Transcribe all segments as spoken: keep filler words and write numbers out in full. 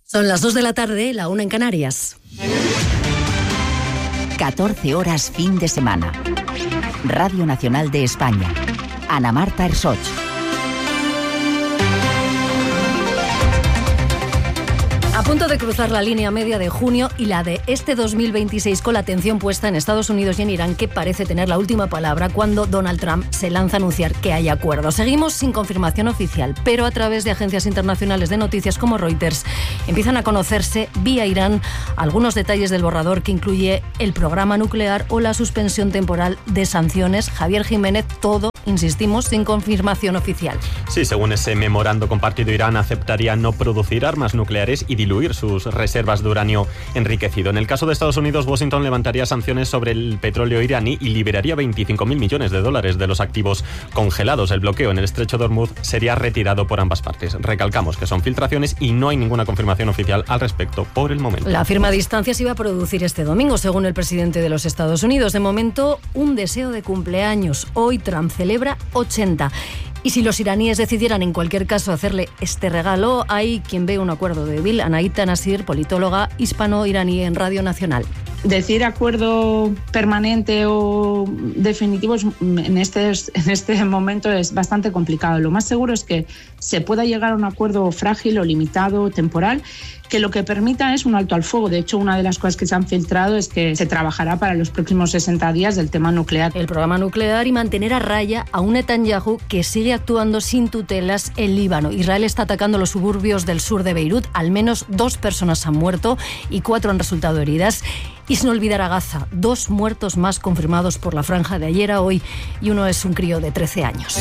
Son las dos de la tarde, la una en Canarias. catorce horas fin de semana. Radio Nacional de España. Ana Marta Ersoch. A punto de cruzar la línea media de junio y la de este dos mil veintiséis, con la atención puesta en Estados Unidos y en Irán, que parece tener la última palabra cuando Donald Trump se lanza a anunciar que hay acuerdo. Seguimos sin confirmación oficial, pero a través de agencias internacionales de noticias como Reuters empiezan a conocerse vía Irán algunos detalles del borrador que incluye el programa nuclear o la suspensión temporal de sanciones. Javier Jiménez, todo, insistimos, sin confirmación oficial. Sí, según ese memorando compartido, Irán aceptaría no producir armas nucleares y diluir sus reservas de uranio enriquecido. En el caso de Estados Unidos, Washington levantaría sanciones sobre el petróleo iraní y liberaría veinticinco mil millones de dólares de los activos congelados. El bloqueo en el estrecho de Hormuz sería retirado por ambas partes. Recalcamos que son filtraciones y no hay ninguna confirmación oficial al respecto por el momento. La firma a distancia se iba a producir este domingo, según el presidente de los Estados Unidos. De momento, un deseo de cumpleaños. Hoy Trump celebra ochenta. Y si los iraníes decidieran en cualquier caso hacerle este regalo, hay quien ve un acuerdo débil. Anaíta Nasir, politóloga hispano-iraní en Radio Nacional. Decir acuerdo permanente o definitivo en este, en este momento es bastante complicado. Lo más seguro es que se pueda llegar a un acuerdo frágil o limitado, temporal, que lo que permita es un alto al fuego. De hecho, una de las cosas que se han filtrado es que se trabajará para los próximos sesenta días del tema nuclear. El programa nuclear y mantener a raya a un Netanyahu que sigue actuando sin tutelas en Líbano. Israel está atacando los suburbios del sur de Beirut. Al menos dos personas han muerto y cuatro han resultado heridas. Y sin olvidar a Gaza, dos muertos más confirmados por la franja de ayer a hoy y uno es un crío de trece años.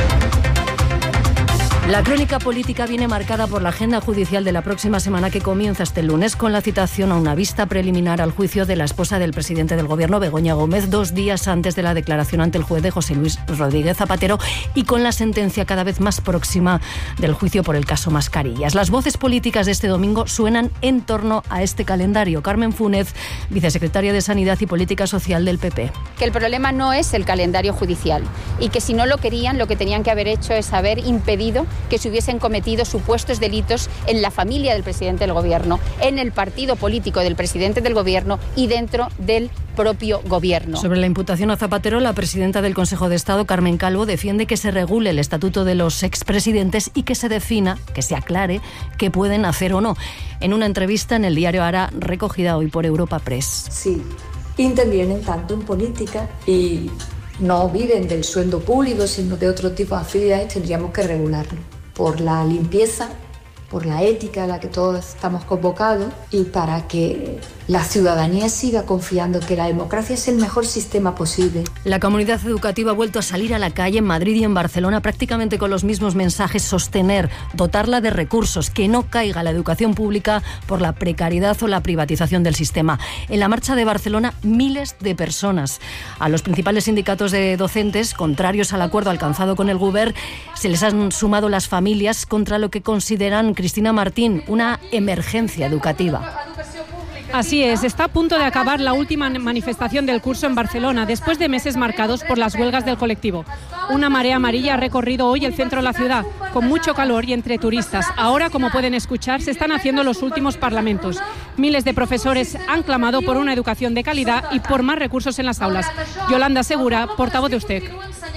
La crónica política viene marcada por la agenda judicial de la próxima semana, que comienza este lunes con la citación a una vista preliminar al juicio de la esposa del presidente del Gobierno, Begoña Gómez, dos días antes de la declaración ante el juez de José Luis Rodríguez Zapatero, y con la sentencia cada vez más próxima del juicio por el caso Mascarillas. Las voces políticas de este domingo suenan en torno a este calendario. Carmen Fúnez, vicesecretaria de Sanidad y Política Social del P P. Que el problema no es el calendario judicial y que si no lo querían, lo que tenían que haber hecho es haber impedido que se hubiesen cometido supuestos delitos en la familia del presidente del Gobierno, en el partido político del presidente del Gobierno y dentro del propio Gobierno. Sobre la imputación a Zapatero, la presidenta del Consejo de Estado, Carmen Calvo, defiende que se regule el estatuto de los expresidentes y que se defina, que se aclare, qué pueden hacer o no. En una entrevista en el diario Ara, recogida hoy por Europa Press. Sí, intervienen tanto en política y no viven del sueldo público, sino de otro tipo de actividades, tendríamos que regularlo por la limpieza, por la ética a la que todos estamos convocados y para que la ciudadanía siga confiando que la democracia es el mejor sistema posible. La comunidad educativa ha vuelto a salir a la calle en Madrid y en Barcelona prácticamente con los mismos mensajes: sostener, dotarla de recursos, que no caiga la educación pública por la precariedad o la privatización del sistema. En la marcha de Barcelona, miles de personas. A los principales sindicatos de docentes, contrarios al acuerdo alcanzado con el Govern, se les han sumado las familias contra lo que consideran, Cristina Martín, una emergencia educativa. Así es, está a punto de acabar la última manifestación del curso en Barcelona, después de meses marcados por las huelgas del colectivo. Una marea amarilla ha recorrido hoy el centro de la ciudad, con mucho calor y entre turistas. Ahora, como pueden escuchar, se están haciendo los últimos parlamentos. Miles de profesores han clamado por una educación de calidad y por más recursos en las aulas. Yolanda Segura, portavoz de USTEC.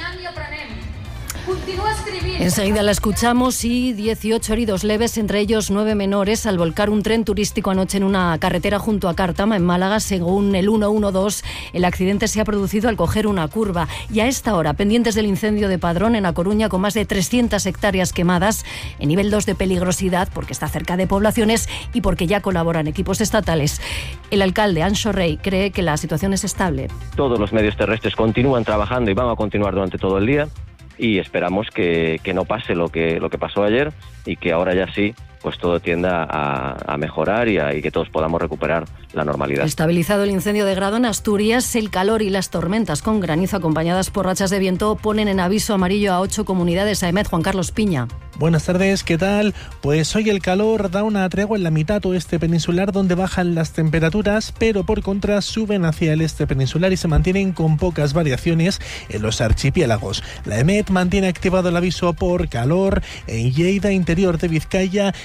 Enseguida la escuchamos. Y dieciocho heridos leves, entre ellos nueve menores, al volcar un tren turístico anoche en una carretera junto a Cártama, en Málaga. Según el ciento doce, el accidente se ha producido al coger una curva. Y a esta hora, pendientes del incendio de Padrón en A Coruña, con más de trescientas hectáreas quemadas, en nivel dos de peligrosidad, porque está cerca de poblaciones y porque ya colaboran equipos estatales. El alcalde, Anxo Rey, cree que la situación es estable. Todos los medios terrestres continúan trabajando y van a continuar durante todo el día. Y esperamos que, que no pase lo que, lo que pasó ayer y que ahora ya sí, pues todo tienda a, a mejorar y, a, y que todos podamos recuperar la normalidad. Estabilizado el incendio de grado en Asturias, el calor y las tormentas con granizo acompañadas por rachas de viento ponen en aviso amarillo a ocho comunidades. A E M E D, Juan Carlos Piña. Buenas tardes, ¿qué tal? Pues hoy el calor da una tregua en la mitad oeste peninsular, donde bajan las temperaturas, pero por contra suben hacia el este peninsular y se mantienen con pocas variaciones en los archipiélagos. La E M E D mantiene activado el aviso por calor en Lleida, interior de Vizcaya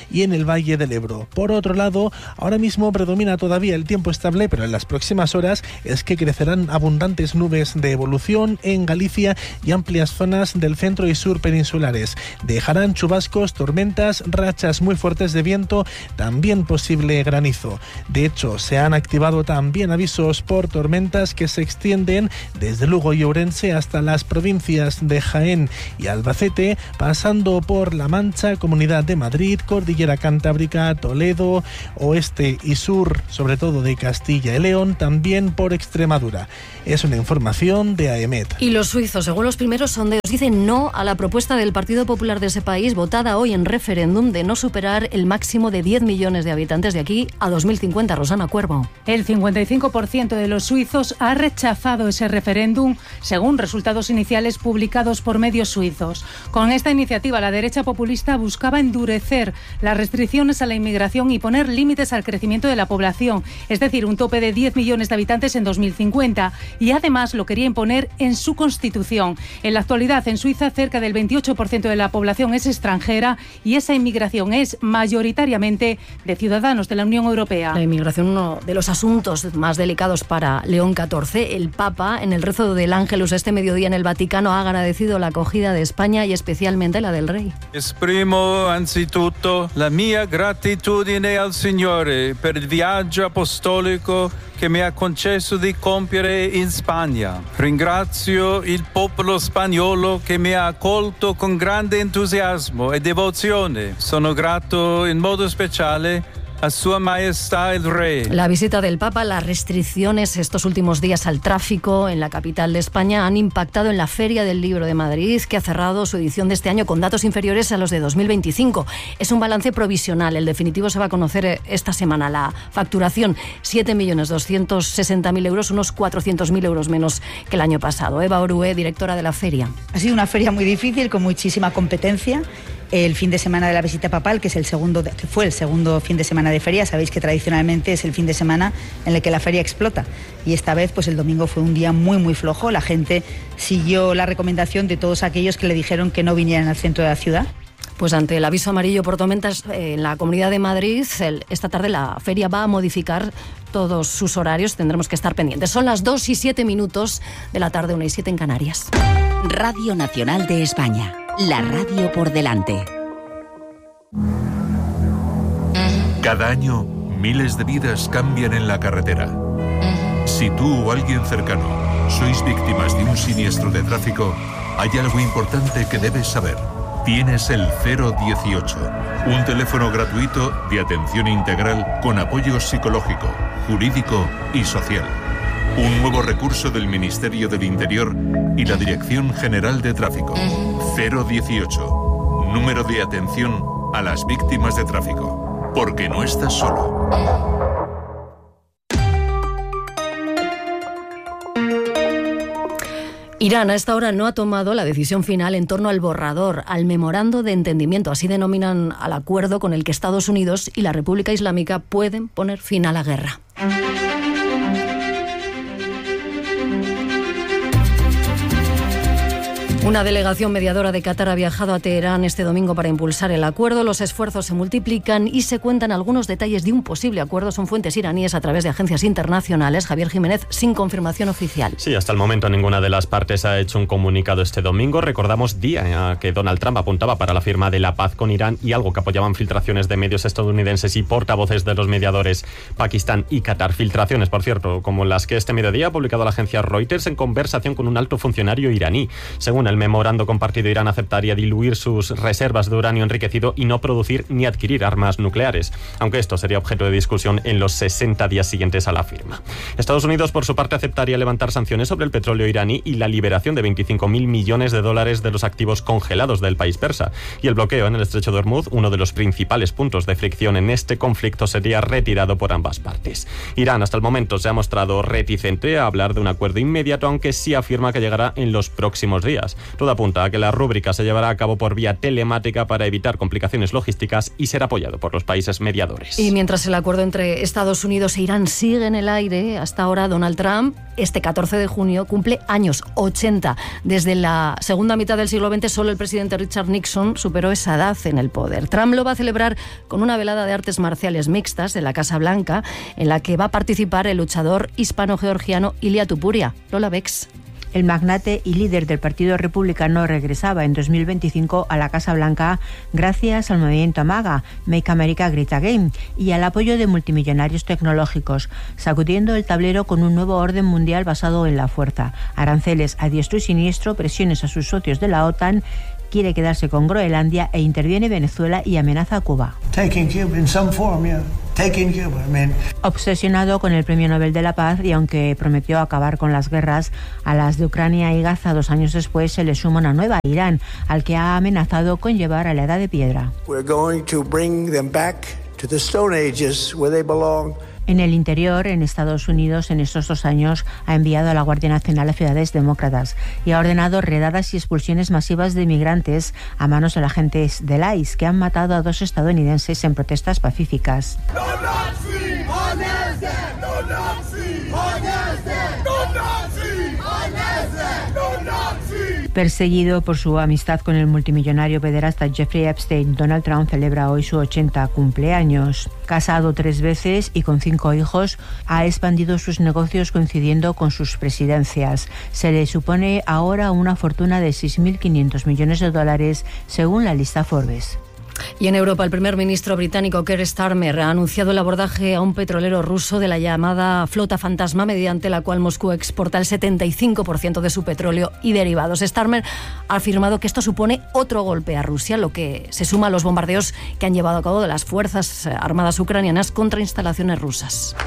y en el Valle del Ebro. Por otro lado, ahora mismo predomina todavía el tiempo estable, pero en las próximas horas es que crecerán abundantes nubes de evolución en Galicia y amplias zonas del centro y sur peninsulares. Dejarán chubascos, tormentas, rachas muy fuertes de viento, también posible granizo. De hecho, se han activado también avisos por tormentas que se extienden desde Lugo y Ourense hasta las provincias de Jaén y Albacete, pasando por La Mancha, Comunidad de Madrid, Cordillera Cantábrica, Toledo, oeste y sur, sobre todo de Castilla y León, también por Extremadura. Es una información de AEMET. Y los suizos, según los primeros sondeos, dicen no a la propuesta del Partido Popular de ese país, votada hoy en referéndum, de no superar el máximo de diez millones de habitantes de aquí a dos mil cincuenta. Rosana Cuervo. El cincuenta y cinco por ciento de los suizos ha rechazado ese referéndum, según resultados iniciales publicados por medios suizos. Con esta iniciativa, la derecha populista buscaba endurecer las restricciones a la inmigración y poner límites al crecimiento de la población, es decir, un tope de diez millones de habitantes en dos mil cincuenta, y además lo quería imponer en su constitución. En la actualidad, en Suiza, cerca del veintiocho por ciento de la población es extranjera y esa inmigración es mayoritariamente de ciudadanos de la Unión Europea. La inmigración, uno de los asuntos más delicados para León catorce. El Papa, en el rezo del Ángelus este mediodía en el Vaticano, ha agradecido la acogida de España y especialmente la del Rey. Esprimo anzitutto la mia gratitudine al Signore per il viaggio apostolico che mi ha concesso di compiere in Spagna. Ringrazio il popolo spagnolo che mi ha accolto con grande entusiasmo e devozione. Sono grato in modo speciale a Sua Majestad el Rey. La visita del Papa, las restricciones estos últimos días al tráfico en la capital de España han impactado en la Feria del Libro de Madrid, que ha cerrado su edición de este año con datos inferiores a los de dos mil veinticinco. Es un balance provisional, el definitivo se va a conocer esta semana. La facturación, siete millones doscientos sesenta mil euros, unos cuatrocientos mil euros menos que el año pasado. Eva Orue, directora de la feria. Ha sido una feria muy difícil, con muchísima competencia. El fin de semana de la visita papal, que es el segundo, que fue el segundo fin de semana de feria, sabéis que tradicionalmente es el fin de semana en el que la feria explota. Y esta vez, pues el domingo fue un día muy, muy flojo. La gente siguió la recomendación de todos aquellos que le dijeron que no vinieran al centro de la ciudad. Pues ante el aviso amarillo por tormentas eh, en la Comunidad de Madrid, el, esta tarde la feria va a modificar todos sus horarios. Tendremos que estar pendientes. Son las dos y siete minutos de la tarde, una y siete en Canarias. Radio Nacional de España. La radio por delante. Cada año, miles de vidas cambian en la carretera. Si tú o alguien cercano sois víctimas de un siniestro de tráfico, hay algo importante que debes saber. Tienes el cero dieciocho, un teléfono gratuito de atención integral con apoyo psicológico, jurídico y social. Un nuevo recurso del Ministerio del Interior y la Dirección General de Tráfico. cero dieciocho, número de atención a las víctimas de tráfico. Porque no estás solo. Irán a esta hora no ha tomado la decisión final en torno al borrador, al memorando de entendimiento, así denominan al acuerdo con el que Estados Unidos y la República Islámica pueden poner fin a la guerra. Una delegación mediadora de Qatar ha viajado a Teherán este domingo para impulsar el acuerdo. Los esfuerzos se multiplican y se cuentan algunos detalles de un posible acuerdo. Son fuentes iraníes a través de agencias internacionales. Javier Jiménez, sin confirmación oficial. Sí, hasta el momento ninguna de las partes ha hecho un comunicado este domingo. Recordamos día en que Donald Trump apuntaba para la firma de la paz con Irán y algo que apoyaban filtraciones de medios estadounidenses y portavoces de los mediadores Pakistán y Qatar. Filtraciones, por cierto, como las que este mediodía ha publicado la agencia Reuters en conversación con un alto funcionario iraní. Según el El memorando compartido, Irán aceptaría diluir sus reservas de uranio enriquecido y no producir ni adquirir armas nucleares, aunque esto sería objeto de discusión en los sesenta días siguientes a la firma. Estados Unidos, por su parte, aceptaría levantar sanciones sobre el petróleo iraní y la liberación de veinticinco mil millones de dólares de los activos congelados del país persa. Y el bloqueo en el estrecho de Hormuz, uno de los principales puntos de fricción en este conflicto, sería retirado por ambas partes. Irán, hasta el momento, se ha mostrado reticente a hablar de un acuerdo inmediato, aunque sí afirma que llegará en los próximos días. Todo apunta a que la rúbrica se llevará a cabo por vía telemática para evitar complicaciones logísticas y ser apoyado por los países mediadores. Y mientras el acuerdo entre Estados Unidos e Irán sigue en el aire, hasta ahora Donald Trump, este catorce de junio, cumple años, ochenta. Desde la segunda mitad del siglo veinte, solo el presidente Richard Nixon superó esa edad en el poder. Trump lo va a celebrar con una velada de artes marciales mixtas en la Casa Blanca, en la que va a participar el luchador hispano-georgiano Ilia Tupuria. Lola Bex. El magnate y líder del Partido Republicano regresaba en dos mil veinticinco a la Casa Blanca gracias al movimiento MAGA, Make America Great Again, y al apoyo de multimillonarios tecnológicos, sacudiendo el tablero con un nuevo orden mundial basado en la fuerza, aranceles a diestro y siniestro, presiones a sus socios de la OTAN. Quiere quedarse con Groenlandia e interviene Venezuela y amenaza a Cuba. Obsesionado con el Premio Nobel de la Paz, y aunque prometió acabar con las guerras, a las de Ucrania y Gaza dos años después se le suma una nueva, Irán, al que ha amenazado con llevar a la Edad de Piedra. We're going to bring them back to the Stone Ages where they belong. En el interior, en Estados Unidos, en estos dos años, ha enviado a la Guardia Nacional a ciudades demócratas y ha ordenado redadas y expulsiones masivas de migrantes a manos de agentes del I C E, que han matado a dos estadounidenses en protestas pacíficas. Perseguido por su amistad con el multimillonario pederasta Jeffrey Epstein, Donald Trump celebra hoy su ochenta cumpleaños. Casado tres veces y con cinco hijos, ha expandido sus negocios coincidiendo con sus presidencias. Se le supone ahora una fortuna de seis mil quinientos millones de dólares, según la lista Forbes. Y en Europa, el primer ministro británico Keir Starmer ha anunciado el abordaje a un petrolero ruso de la llamada flota fantasma, mediante la cual Moscú exporta el setenta y cinco por ciento de su petróleo y derivados. Starmer ha afirmado que esto supone otro golpe a Rusia, lo que se suma a los bombardeos que han llevado a cabo de las fuerzas armadas ucranianas contra instalaciones rusas.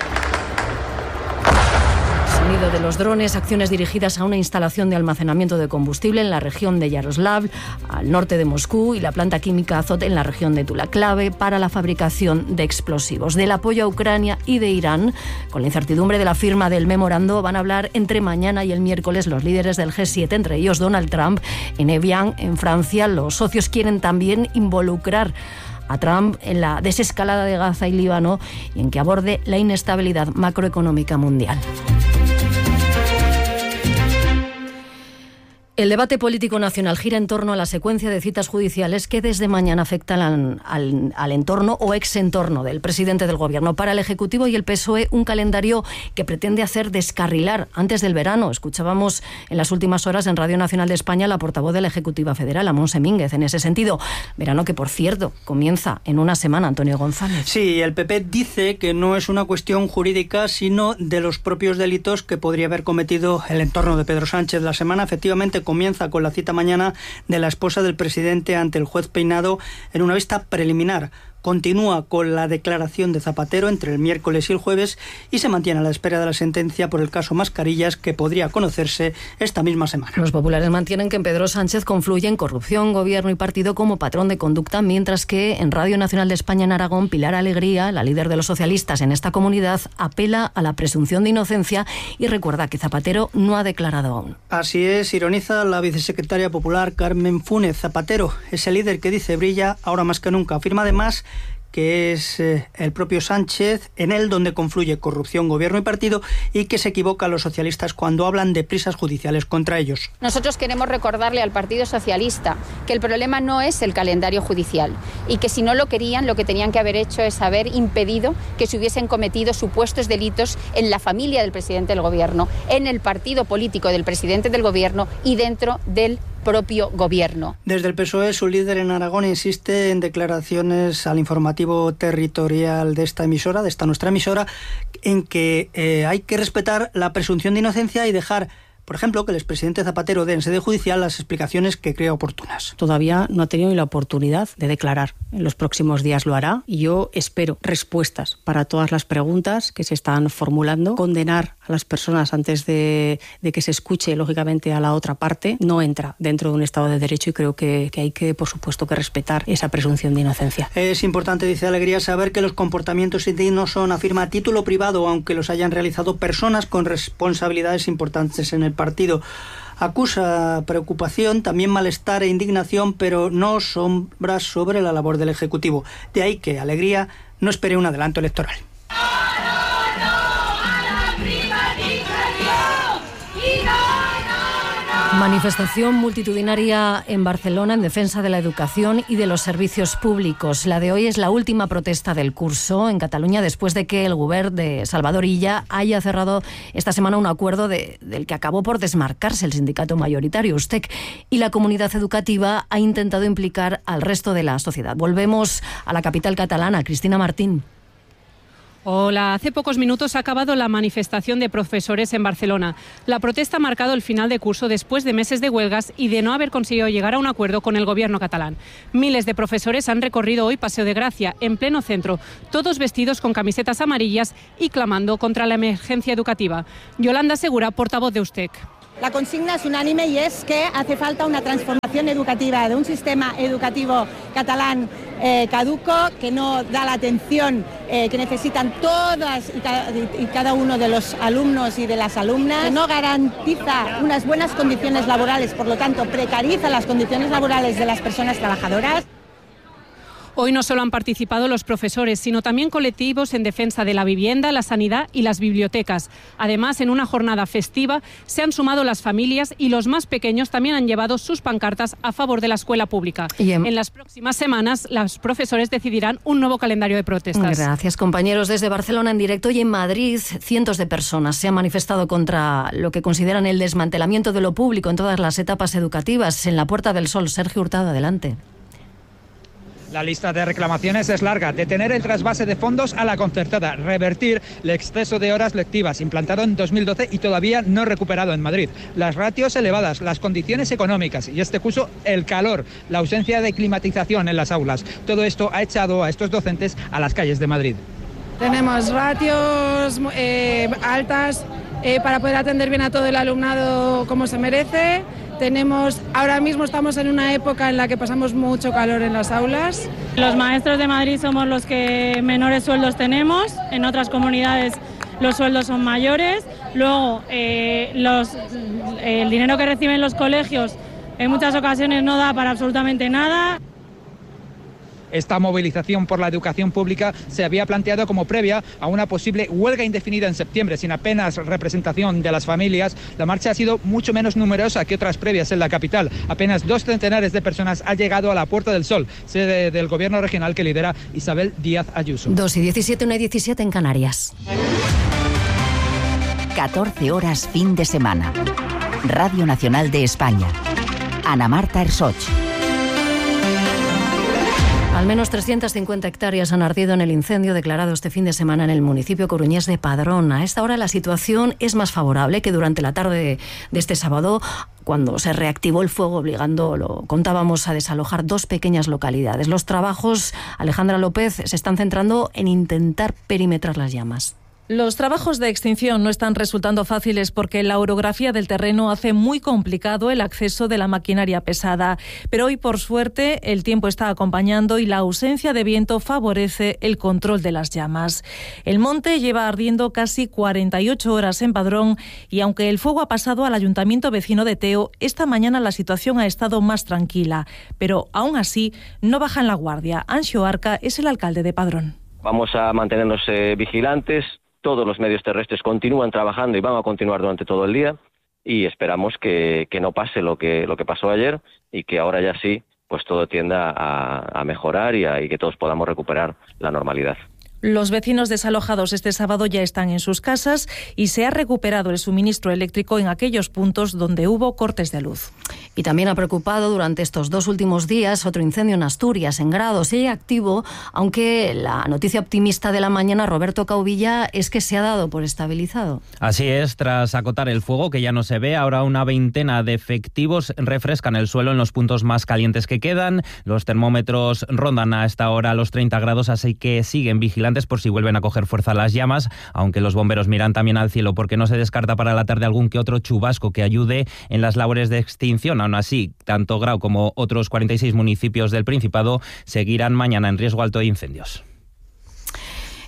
Sonido de los drones, acciones dirigidas a una instalación de almacenamiento de combustible en la región de Yaroslav, al norte de Moscú, y la planta química Azot en la región de Tula, clave para la fabricación de explosivos. Del apoyo a Ucrania y de Irán, con la incertidumbre de la firma del memorando, van a hablar entre mañana y el miércoles los líderes del G siete, entre ellos Donald Trump, en Evian, en Francia. Los socios quieren también involucrar a Trump en la desescalada de Gaza y Líbano y en que aborde la inestabilidad macroeconómica mundial. El debate político nacional gira en torno a la secuencia de citas judiciales que desde mañana afectan al, al, al entorno o exentorno del presidente del Gobierno. Para el Ejecutivo y el P S O E, un calendario que pretende hacer descarrilar antes del verano. Escuchábamos en las últimas horas en Radio Nacional de España la portavoz de la Ejecutiva Federal, Monse Mínguez, en ese sentido. Verano que, por cierto, comienza en una semana, Antonio González. Sí, el P P dice que no es una cuestión jurídica, sino de los propios delitos que podría haber cometido el entorno de Pedro Sánchez. La semana, efectivamente, comienza con la cita mañana de la esposa del presidente ante el juez Peinado en una vista preliminar. Continúa con la declaración de Zapatero entre el miércoles y el jueves y se mantiene a la espera de la sentencia por el caso Mascarillas, que podría conocerse esta misma semana. Los populares mantienen que en Pedro Sánchez confluyen corrupción, gobierno y partido como patrón de conducta, mientras que en Radio Nacional de España en Aragón, Pilar Alegría, la líder de los socialistas en esta comunidad, apela a la presunción de inocencia y recuerda que Zapatero no ha declarado aún. Así es, ironiza la vicesecretaria popular Carmen Fúnez. Zapatero es el líder que dice brilla ahora más que nunca. Afirma además que es eh, el propio Sánchez, en él donde confluye corrupción, gobierno y partido, y que se equivocan los socialistas cuando hablan de prisas judiciales contra ellos. Nosotros queremos recordarle al Partido Socialista que el problema no es el calendario judicial y que si no lo querían, lo que tenían que haber hecho es haber impedido que se hubiesen cometido supuestos delitos en la familia del presidente del Gobierno, en el partido político del presidente del Gobierno y dentro del propio gobierno. Desde el P S O E, su líder en Aragón insiste en declaraciones al informativo territorial de esta emisora, de esta nuestra emisora, en que eh, hay que respetar la presunción de inocencia y dejar, por ejemplo, que el expresidente Zapatero dé en sede judicial las explicaciones que crea oportunas. Todavía no ha tenido ni la oportunidad de declarar. En los próximos días lo hará y yo espero respuestas para todas las preguntas que se están formulando. Condenar a las personas antes de, de que se escuche, lógicamente, a la otra parte, no entra dentro de un Estado de Derecho y creo que, que hay que, por supuesto, que respetar esa presunción de inocencia. Es importante, dice Alegría, saber que los comportamientos indignos son, afirma, a título privado, aunque los hayan realizado personas con responsabilidades importantes en el partido. Acusa preocupación, también malestar e indignación, pero no sombras sobre la labor del Ejecutivo. De ahí que Alegría no espere un adelanto electoral. Manifestación multitudinaria en Barcelona en defensa de la educación y de los servicios públicos. La de hoy es la última protesta del curso en Cataluña después de que el Govern de Salvador Illa haya cerrado esta semana un acuerdo de, del que acabó por desmarcarse el sindicato mayoritario, Ustec, y la comunidad educativa ha intentado implicar al resto de la sociedad. Volvemos a la capital catalana. Cristina Martín. Hola, hace pocos minutos ha acabado la manifestación de profesores en Barcelona. La protesta ha marcado el final de curso después de meses de huelgas y de no haber conseguido llegar a un acuerdo con el gobierno catalán. Miles de profesores han recorrido hoy Paseo de Gracia, en pleno centro, todos vestidos con camisetas amarillas y clamando contra la emergencia educativa. Yolanda Segura, portavoz de Ustec. La consigna es unánime y es que hace falta una transformación educativa de un sistema educativo catalán eh, caduco, que no da la atención eh, que necesitan todas y cada, y cada uno de los alumnos y de las alumnas, que no garantiza unas buenas condiciones laborales, por lo tanto precariza las condiciones laborales de las personas trabajadoras. Hoy no solo han participado los profesores, sino también colectivos en defensa de la vivienda, la sanidad y las bibliotecas. Además, en una jornada festiva se han sumado las familias y los más pequeños también han llevado sus pancartas a favor de la escuela pública. Y en... en las próximas semanas, los profesores decidirán un nuevo calendario de protestas. Gracias, compañeros. Desde Barcelona en directo y en Madrid, cientos de personas se han manifestado contra lo que consideran el desmantelamiento de lo público en todas las etapas educativas. En la Puerta del Sol, Sergio Hurtado, adelante. La lista de reclamaciones es larga. Detener el trasvase de fondos a la concertada, revertir el exceso de horas lectivas implantado en dos mil doce y todavía no recuperado en Madrid, las ratios elevadas, las condiciones económicas y este curso el calor, la ausencia de climatización en las aulas. Todo esto ha echado a estos docentes a las calles de Madrid. Tenemos ratios eh, altas eh, para poder atender bien a todo el alumnado como se merece. Tenemos, ahora mismo estamos en una época en la que pasamos mucho calor en las aulas. Los maestros de Madrid somos los que menores sueldos tenemos, en otras comunidades los sueldos son mayores. Luego, eh, los, el dinero que reciben los colegios en muchas ocasiones no da para absolutamente nada. Esta movilización por la educación pública se había planteado como previa a una posible huelga indefinida en septiembre, sin apenas representación de las familias. La marcha ha sido mucho menos numerosa que otras previas en la capital. Apenas dos centenares de personas han llegado a la Puerta del Sol, sede del gobierno regional que lidera Isabel Díaz Ayuso. dos y diecisiete, una y diecisiete en Canarias. catorce horas fin de semana. Radio Nacional de España. Ana Marta Ersoch. Al menos trescientas cincuenta hectáreas han ardido en el incendio declarado este fin de semana en el municipio coruñés de Padrón. A esta hora la situación es más favorable que durante la tarde de este sábado, cuando se reactivó el fuego, obligando, lo contábamos, a desalojar dos pequeñas localidades. Los trabajos, Alejandra López, se están centrando en intentar perimetrar las llamas. Los trabajos de extinción no están resultando fáciles porque la orografía del terreno hace muy complicado el acceso de la maquinaria pesada. Pero hoy, por suerte, el tiempo está acompañando y la ausencia de viento favorece el control de las llamas. El monte lleva ardiendo casi cuarenta y ocho horas en Padrón y aunque el fuego ha pasado al ayuntamiento vecino de Teo, esta mañana la situación ha estado más tranquila. Pero aún así, no bajan la guardia. Anxo Arca es el alcalde de Padrón. Vamos a mantenernos eh, vigilantes. Todos los medios terrestres continúan trabajando y van a continuar durante todo el día y esperamos que, que no pase lo que, lo que pasó ayer y que ahora ya sí, pues todo tienda a, a mejorar y, a, y que todos podamos recuperar la normalidad. Los vecinos desalojados este sábado ya están en sus casas y se ha recuperado el suministro eléctrico en aquellos puntos donde hubo cortes de luz. Y también ha preocupado durante estos dos últimos días otro incendio en Asturias, en Grado. Sigue activo, aunque la noticia optimista de la mañana, Roberto Cauvilla, es que se ha dado por estabilizado. Así es, tras acotar el fuego, que ya no se ve, ahora una veintena de efectivos refrescan el suelo en los puntos más calientes que quedan. Los termómetros rondan a esta hora los treinta grados, así que siguen vigilantes por si vuelven a coger fuerza las llamas, aunque los bomberos miran también al cielo porque no se descarta para la tarde algún que otro chubasco que ayude en las labores de extinción. Aún así, tanto Grau como otros cuarenta y seis municipios del Principado seguirán mañana en riesgo alto de incendios.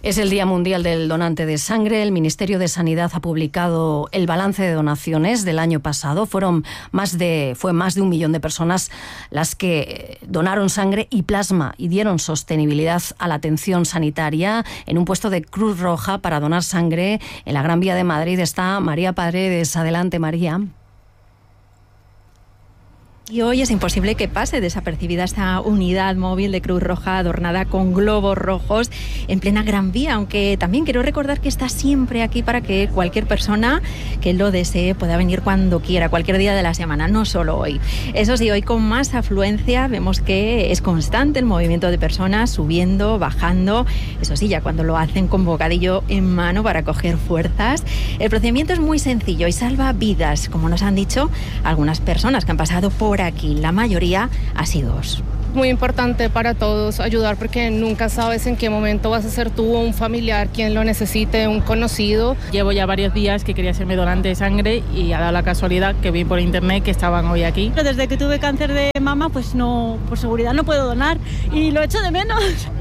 Es el Día Mundial del Donante de Sangre. El Ministerio de Sanidad ha publicado el balance de donaciones del año pasado. Fueron más de, fue más de un millón de personas las que donaron sangre y plasma y dieron sostenibilidad a la atención sanitaria. En un puesto de Cruz Roja para donar sangre en la Gran Vía de Madrid está María Paredes. Adelante, María. Y hoy es imposible que pase desapercibida esta unidad móvil de Cruz Roja adornada con globos rojos en plena Gran Vía, aunque también quiero recordar que está siempre aquí para que cualquier persona que lo desee pueda venir cuando quiera, cualquier día de la semana, no solo hoy. Eso sí, hoy con más afluencia vemos que es constante el movimiento de personas subiendo, bajando, eso sí, ya cuando lo hacen con bocadillo en mano para coger fuerzas. El procedimiento es muy sencillo y salva vidas, como nos han dicho algunas personas que han pasado por aquí, la mayoría asiduos. Muy importante para todos ayudar porque nunca sabes en qué momento vas a ser tú o un familiar quien lo necesite, un conocido. Llevo ya varios días que quería hacerme donante de sangre y ha dado la casualidad que vi por internet que estaban hoy aquí. Desde que tuve cáncer de mama, pues no, por seguridad no puedo donar y lo echo de menos.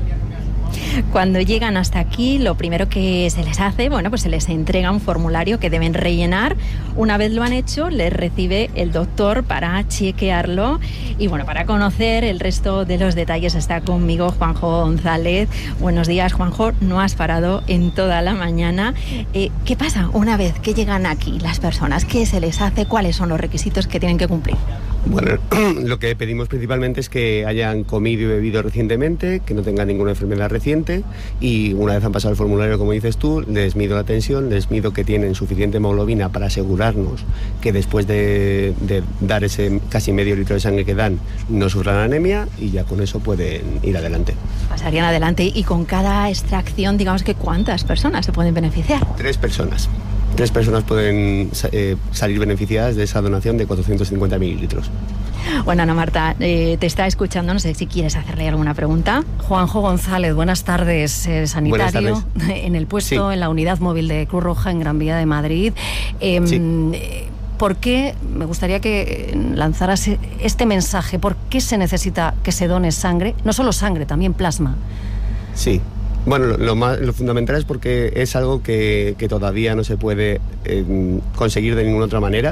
Cuando llegan hasta aquí, lo primero que se les hace, bueno, pues se les entrega un formulario que deben rellenar. Una vez lo han hecho, les recibe el doctor para chequearlo. Y bueno, para conocer el resto de los detalles está conmigo Juanjo González. Buenos días, Juanjo. No has parado en toda la mañana. Eh, ¿Qué pasa una vez que llegan aquí las personas? ¿Qué se les hace? ¿Cuáles son los requisitos que tienen que cumplir? Bueno, lo que pedimos principalmente es que hayan comido y bebido recientemente, que no tengan ninguna enfermedad reciente y una vez han pasado el formulario, como dices tú, les mido la tensión, les mido que tienen suficiente hemoglobina para asegurarnos que después de, de dar ese casi medio litro de sangre que dan no sufran anemia y ya con eso pueden ir adelante. Pasarían adelante y con cada extracción, digamos que ¿cuántas personas se pueden beneficiar? Tres personas. Tres personas pueden eh, salir beneficiadas de esa donación de cuatrocientos cincuenta mililitros. Bueno, Ana Marta, eh, te está escuchando, no sé si quieres hacerle alguna pregunta. Juanjo González, buenas tardes, eh, sanitario buenas tardes. En el puesto, sí. en la unidad móvil de Cruz Roja en Gran Vía de Madrid. Eh, sí. ¿Por qué, me gustaría que lanzaras este mensaje, por qué se necesita que se done sangre? No solo sangre, también plasma. Sí. Bueno, lo, lo, más, lo fundamental es porque es algo que, que todavía no se puede eh, conseguir de ninguna otra manera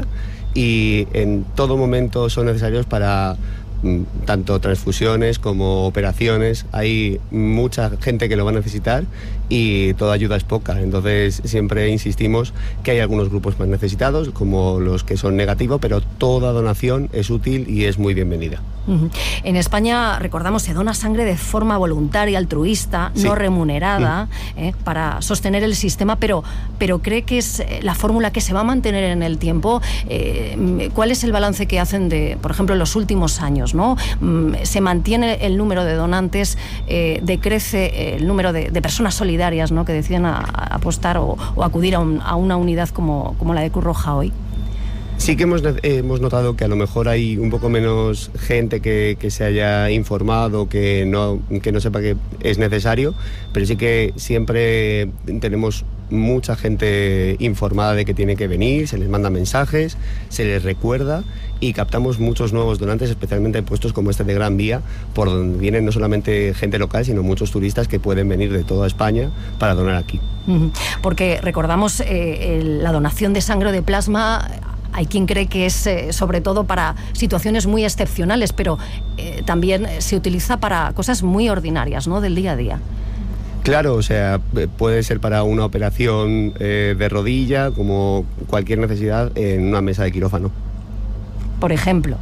y en todo momento son necesarios para mm, tanto transfusiones como operaciones. Hay mucha gente que lo va a necesitar y toda ayuda es poca. Entonces siempre insistimos que hay algunos grupos más necesitados, como los que son negativos, pero toda donación es útil y es muy bienvenida. Uh-huh. En España, recordamos, se dona sangre de forma voluntaria, altruista, sí. no remunerada, uh-huh. eh, para sostener el sistema, pero, pero ¿cree que es la fórmula que se va a mantener en el tiempo? Eh, ¿Cuál es el balance que hacen de, por ejemplo, en los últimos años, ¿no? ¿Se mantiene el número de donantes? Eh, ¿Decrece el número de, de personas solidarias, ¿no?, que deciden a, a apostar o, o acudir a, un, a una unidad como, como la de Cruz Roja hoy? Sí que hemos, eh, hemos notado que a lo mejor hay un poco menos gente que, que se haya informado, que no, que no sepa que es necesario, pero sí que siempre tenemos mucha gente informada de que tiene que venir, se les manda mensajes, se les recuerda y captamos muchos nuevos donantes, especialmente en puestos como este de Gran Vía, por donde vienen no solamente gente local, sino muchos turistas que pueden venir de toda España para donar aquí. Porque recordamos eh, la donación de sangre o de plasma. Hay quien cree que es eh, sobre todo para situaciones muy excepcionales, pero eh, también se utiliza para cosas muy ordinarias, ¿no?, del día a día. Claro, o sea, puede ser para una operación eh, de rodilla, como cualquier necesidad en una mesa de quirófano. Por ejemplo.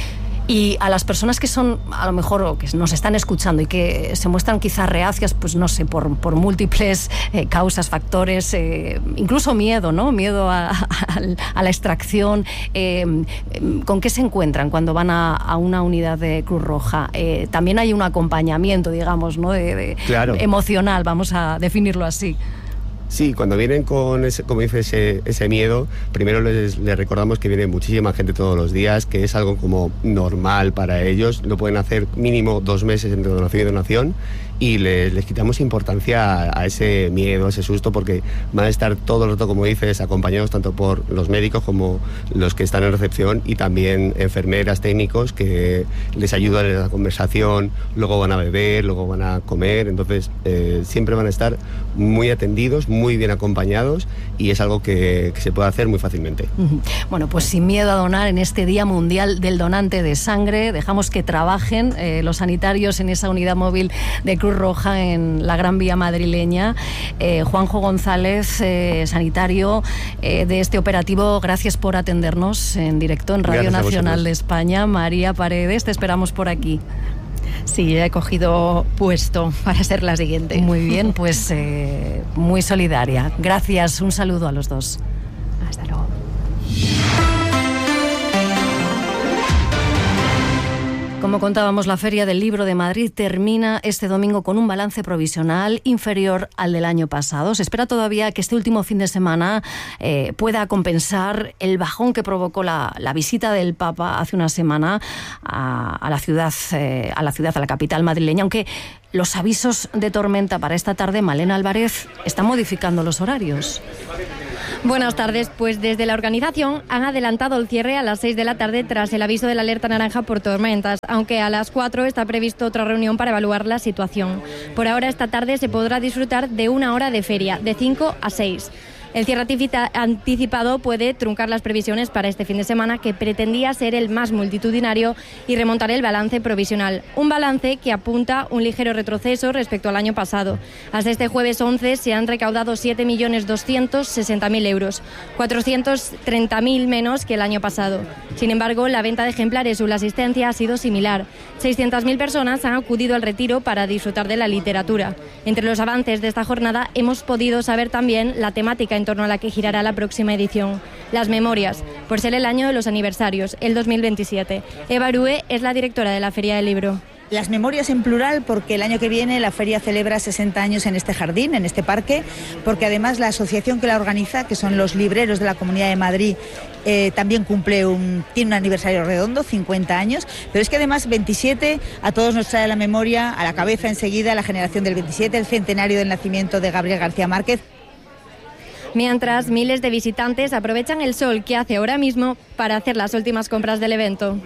Y a las personas que son, a lo mejor, o que nos están escuchando y que se muestran quizás reacias, pues no sé, por, por múltiples eh, causas, factores, eh, incluso miedo, ¿no? Miedo a, a, a la extracción. Eh, ¿Con qué se encuentran cuando van a, a una unidad de Cruz Roja? Eh, también hay un acompañamiento, digamos, ¿no?, de, de claro. emocional, vamos a definirlo así. Sí, cuando vienen con, ese, como dices, ese, ese miedo, primero les, les recordamos que viene muchísima gente todos los días, que es algo como normal para ellos, lo pueden hacer mínimo dos meses entre donación y donación, y les, les quitamos importancia a, a ese miedo, a ese susto, porque van a estar todo el rato, como dices, acompañados tanto por los médicos como los que están en recepción y también enfermeras, técnicos que les ayudan en la conversación, luego van a beber, luego van a comer, entonces eh, siempre van a estar muy atendidos, muy bien acompañados y es algo que, que se puede hacer muy fácilmente. Bueno, pues sin miedo a donar en este Día Mundial del Donante de Sangre, dejamos que trabajen eh, los sanitarios en esa unidad móvil de Cruz Roja en la Gran Vía madrileña. Eh, Juanjo González, eh, sanitario eh, de este operativo, gracias por atendernos en directo en Radio Nacional de España. María Paredes, te esperamos por aquí. Sí, he cogido puesto para ser la siguiente. Muy bien, pues eh, muy solidaria. Gracias, un saludo a los dos. Hasta luego. Como contábamos, la Feria del Libro de Madrid termina este domingo con un balance provisional inferior al del año pasado. Se espera todavía que este último fin de semana eh, pueda compensar el bajón que provocó la, la visita del Papa hace una semana a, a la ciudad, eh, a la ciudad, a la capital madrileña, aunque los avisos de tormenta para esta tarde, Malena Álvarez, están modificando los horarios. Buenas tardes, pues desde la organización han adelantado el cierre a las seis de la tarde tras el aviso de la alerta naranja por tormentas, aunque a las cuatro está previsto otra reunión para evaluar la situación. Por ahora esta tarde se podrá disfrutar de una hora de feria, de cinco a seis. El cierre anticipado puede truncar las previsiones para este fin de semana, que pretendía ser el más multitudinario y remontar el balance provisional. Un balance que apunta un ligero retroceso respecto al año pasado. Hasta este jueves once se han recaudado siete millones doscientos sesenta mil euros, cuatrocientos treinta mil menos que el año pasado. Sin embargo, la venta de ejemplares o la asistencia ha sido similar. seiscientas mil personas han acudido al retiro para disfrutar de la literatura. Entre los avances de esta jornada hemos podido saber también la temática en torno a la que girará la próxima edición. Las memorias, por ser el año de los aniversarios, el dos mil veintisiete. Eva Arúe es la directora de la Feria del Libro. Las memorias en plural, porque el año que viene la feria celebra sesenta años en este jardín, en este parque, porque además la asociación que la organiza, que son los libreros de la Comunidad de Madrid, eh, también cumple un, tiene un aniversario redondo, cincuenta años, pero es que además veintisiete a todos nos trae a la memoria, a la cabeza enseguida, la generación del veintisiete, el centenario del nacimiento de Gabriel García Márquez. Mientras, miles de visitantes aprovechan el sol que hace ahora mismo para hacer las últimas compras del evento.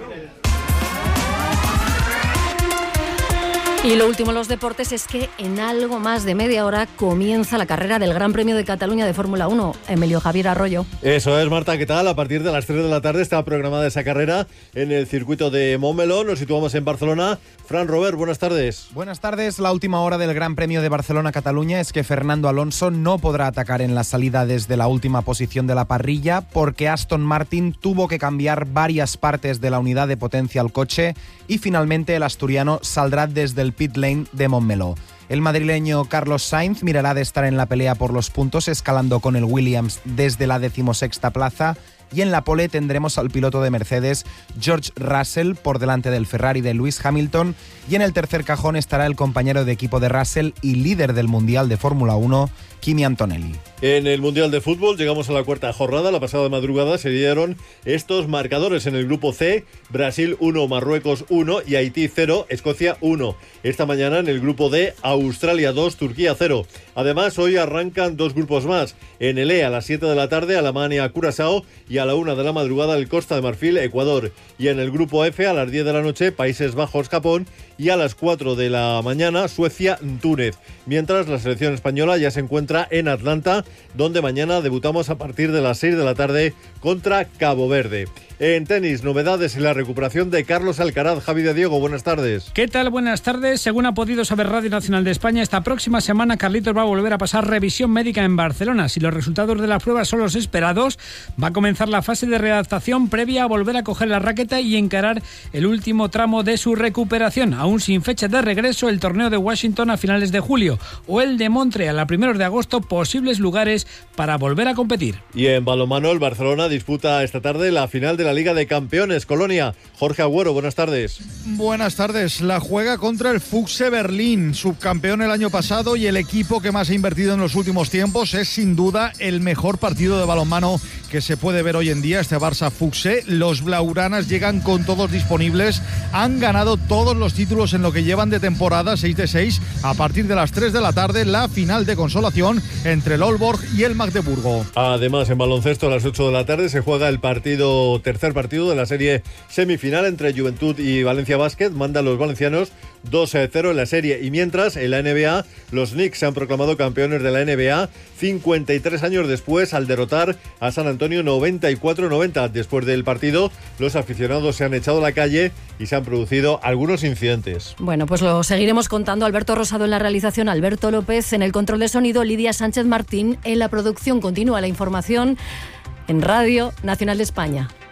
Y lo último en los deportes es que en algo más de media hora comienza la carrera del Gran Premio de Cataluña de Fórmula uno. Emilio Javier Arroyo. Eso es, Marta, ¿qué tal? A partir de las tres de la tarde está programada esa carrera en el circuito de Montmeló. Nos situamos en Barcelona. Fran Robert, buenas tardes. Buenas tardes. La última hora del Gran Premio de Barcelona-Cataluña es que Fernando Alonso no podrá atacar en la salida desde la última posición de la parrilla porque Aston Martin tuvo que cambiar varias partes de la unidad de potencia al coche y finalmente el asturiano saldrá desde el pit lane de Montmeló. El madrileño Carlos Sainz mirará de estar en la pelea por los puntos, escalando con el Williams desde la decimosexta plaza. Y en la pole tendremos al piloto de Mercedes, George Russell, por delante del Ferrari de Lewis Hamilton. Y en el tercer cajón estará el compañero de equipo de Russell y líder del Mundial de Fórmula uno, Kimi Antonelli. En el Mundial de Fútbol llegamos a la cuarta jornada. La pasada madrugada se dieron estos marcadores en el grupo C: Brasil uno, Marruecos uno y Haití cero, Escocia uno. Esta mañana en el grupo D, Australia dos, Turquía cero. Además, hoy arrancan dos grupos más. En el E, a las siete de la tarde, Alemania, Curazao, y a la una de la madrugada, el Costa de Marfil, Ecuador. Y en el grupo F, a las diez de la noche, Países Bajos, Japón, y a las cuatro de la mañana, Suecia, Túnez. Mientras, la selección española ya se encuentra en Atlanta, donde mañana debutamos a partir de las seis de la tarde contra Cabo Verde. En tenis, novedades en la recuperación de Carlos Alcaraz. Javi de Diego, buenas tardes. ¿Qué tal? Buenas tardes. Según ha podido saber Radio Nacional de España, esta próxima semana Carlitos va a volver a pasar revisión médica en Barcelona. Si los resultados de la prueba son los esperados, va a comenzar la fase de readaptación previa a volver a coger la raqueta y encarar el último tramo de su recuperación. Aún sin fecha de regreso, el torneo de Washington a finales de julio o el de Montreal a primeros de agosto, posibles lugares para volver a competir. Y en balonmano, el Barcelona disputa esta tarde la final de la la Liga de Campeones. Colonia, Jorge Agüero, buenas tardes. Buenas tardes. La juega contra el Füchse Berlín, subcampeón el año pasado y el equipo que más ha invertido en los últimos tiempos. Es sin duda el mejor partido de balonmano que se puede ver hoy en día, este Barça Füchse. Los blaugranas llegan con todos disponibles, han ganado todos los títulos en lo que llevan de temporada, seis de seis. A partir de las tres de la tarde, la final de consolación entre el Aalborg y el Magdeburgo. Además, en baloncesto a las ocho de la tarde se juega el partido, tercer partido de la serie semifinal entre Juventud y Valencia Basket. Mandan los valencianos dos a cero en la serie. Y mientras, en la N B A, los Knicks se han proclamado campeones de la N B A cincuenta y tres años después, al derrotar a San Antonio noventa y cuatro a noventa. Después del partido, los aficionados se han echado a la calle y se han producido algunos incidentes. Bueno, pues lo seguiremos contando. Alberto Rosado en la realización, Alberto López en el control de sonido, Lidia Sánchez Martín en la producción. Continúa la información en Radio Nacional de España.